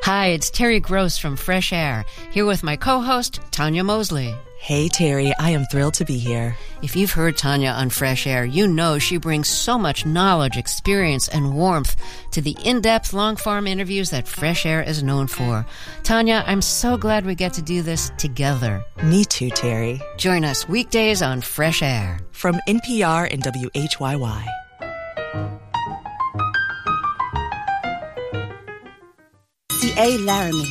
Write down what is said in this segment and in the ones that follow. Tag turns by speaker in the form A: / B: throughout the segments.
A: Hi, it's Terry Gross from Fresh Air, here with my co-host, Tanya Mosley.
B: Hey, Terry, I am thrilled to be here.
A: If you've heard Tanya on Fresh Air, you know she brings so much knowledge, experience, and warmth to the in-depth, long-form interviews that Fresh Air is known for. Tanya, I'm so glad we get to do this together.
B: Me too, Terry.
A: Join us weekdays on Fresh Air.
B: From NPR and WHYY.
C: C.A. Laramie.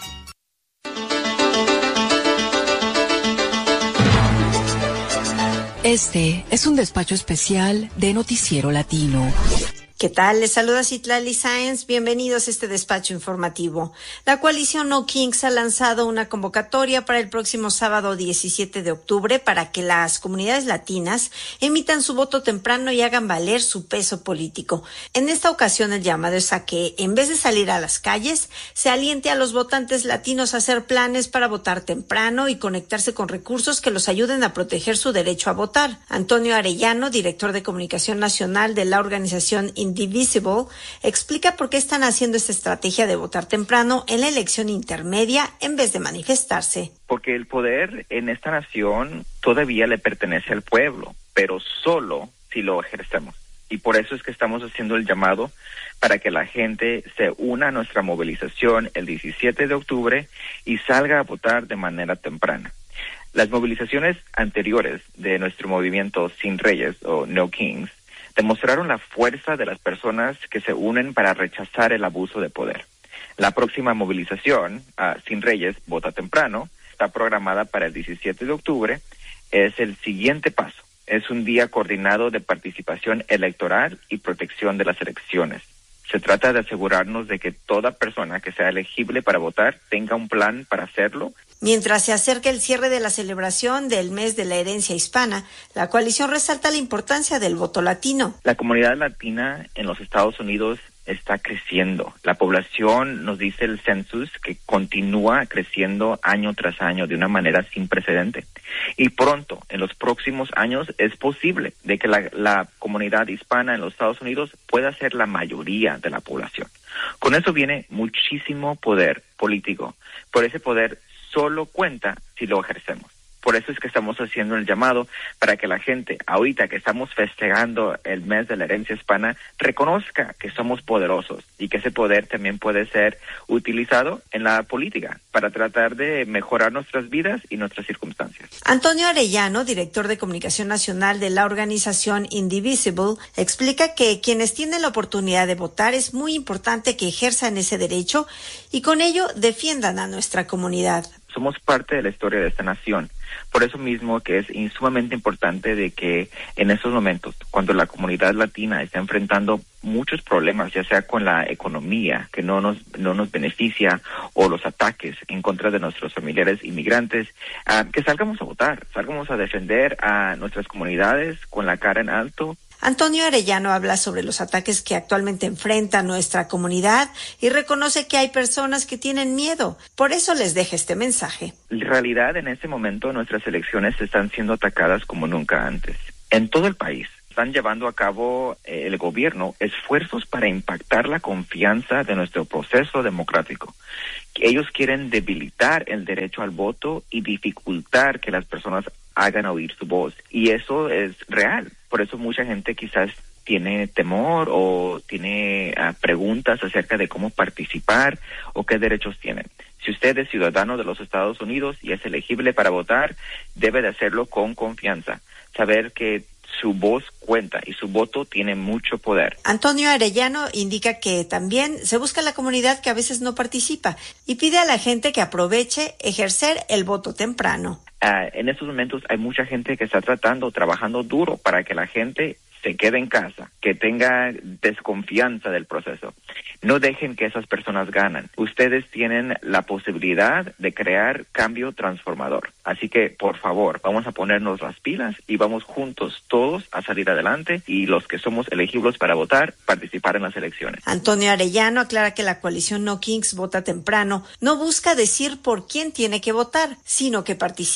D: Este es un despacho especial de Noticiero Latino.
C: ¿Qué tal? Les saluda Citlali Sáenz. Bienvenidos a este despacho informativo. La coalición No Kings ha lanzado una convocatoria para el próximo sábado 17 de octubre para que las comunidades latinas emitan su voto temprano y hagan valer su peso político. En esta ocasión el llamado es a que, en vez de salir a las calles, se aliente a los votantes latinos a hacer planes para votar temprano y conectarse con recursos que los ayuden a proteger su derecho a votar. Antonio Arellano, director de Comunicación Nacional de la organización Indivisible, explica por qué están haciendo esta estrategia de votar temprano en la elección intermedia en vez de manifestarse.
E: Porque el poder en esta nación todavía le pertenece al pueblo, pero solo si lo ejercemos. Y por eso es que estamos haciendo el llamado para que la gente se una a nuestra movilización el 17 de octubre y salga a votar de manera temprana. Las movilizaciones anteriores de nuestro movimiento Sin Reyes o No Kings demostraron la fuerza de las personas que se unen para rechazar el abuso de poder. La próxima movilización, Sin Reyes, Vota Temprano, está programada para el 17 de octubre. Es el siguiente paso. Es un día coordinado de participación electoral y protección de las elecciones. Se trata de asegurarnos de que toda persona que sea elegible para votar tenga un plan para hacerlo.
C: Mientras se acerca el cierre de la celebración del mes de la herencia hispana, la coalición resalta la importancia del voto latino.
E: La comunidad latina en los Estados Unidos está creciendo. La población, nos dice el census, que continúa creciendo año tras año de una manera sin precedente. Y pronto, en los próximos años, es posible de que la comunidad hispana en los Estados Unidos pueda ser la mayoría de la población. Con eso viene muchísimo poder político. Por ese poder solo cuenta si lo ejercemos. Por eso es que estamos haciendo el llamado para que la gente, ahorita que estamos festejando el mes de la herencia hispana, reconozca que somos poderosos y que ese poder también puede ser utilizado en la política para tratar de mejorar nuestras vidas y nuestras circunstancias.
C: Antonio Arellano, director de Comunicación Nacional de la organización Indivisible, explica que quienes tienen la oportunidad de votar es muy importante que ejerzan ese derecho y con ello defiendan a nuestra comunidad.
E: Somos parte de la historia de esta nación. Por eso mismo que es sumamente importante de que en estos momentos, cuando la comunidad latina está enfrentando muchos problemas, ya sea con la economía que no nos beneficia o los ataques en contra de nuestros familiares inmigrantes, que salgamos a votar, salgamos a defender a nuestras comunidades con la cara en alto.
C: Antonio Arellano habla sobre los ataques que actualmente enfrenta nuestra comunidad y reconoce que hay personas que tienen miedo. Por eso les deja este mensaje.
E: En realidad, en este momento, nuestras elecciones están siendo atacadas como nunca antes. En todo el país están llevando a cabo el gobierno esfuerzos para impactar la confianza de nuestro proceso democrático. Ellos quieren debilitar el derecho al voto y dificultar que las personas hagan oír su voz. Y eso es real. Por eso mucha gente quizás tiene temor o tiene preguntas acerca de cómo participar o qué derechos tienen. Si usted es ciudadano de los Estados Unidos y es elegible para votar, debe de hacerlo con confianza. Saber que su voz cuenta y su voto tiene mucho poder.
C: Antonio Arellano indica que también se busca la comunidad que a veces no participa y pide a la gente que aproveche ejercer el voto temprano.
E: En estos momentos hay mucha gente que está trabajando duro para que la gente se quede en casa, que tenga desconfianza del proceso. No dejen que esas personas ganen. Ustedes tienen la posibilidad de crear cambio transformador. Así que, por favor, vamos a ponernos las pilas y vamos juntos todos a salir adelante y los que somos elegibles para votar, participar en las elecciones.
C: Antonio Arellano aclara que la coalición No Kings Vota Temprano no busca decir por quién tiene que votar, sino que participe.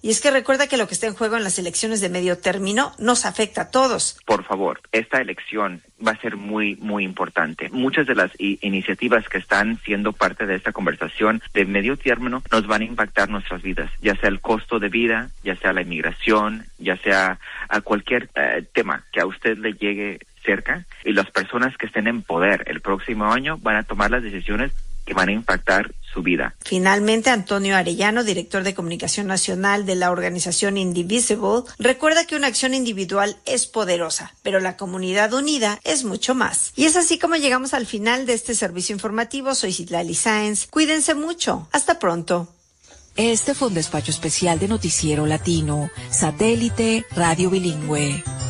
C: Y es que recuerda que lo que está en juego en las elecciones de medio término nos afecta a todos.
E: Por favor, esta elección va a ser muy, muy importante. Muchas de las iniciativas que están siendo parte de esta conversación de medio término nos van a impactar nuestras vidas, ya sea el costo de vida, ya sea la inmigración, ya sea a cualquier tema que a usted le llegue cerca, y las personas que estén en poder el próximo año van a tomar las decisiones que van a impactar su vida.
C: Finalmente, Antonio Arellano, director de Comunicación Nacional de la organización Indivisible, recuerda que una acción individual es poderosa, pero la comunidad unida es mucho más. Y es así como llegamos al final de este servicio informativo. Soy Citlali Sáenz. Cuídense mucho. Hasta pronto.
D: Este fue un despacho especial de Noticiero Latino, Satélite Radio Bilingüe.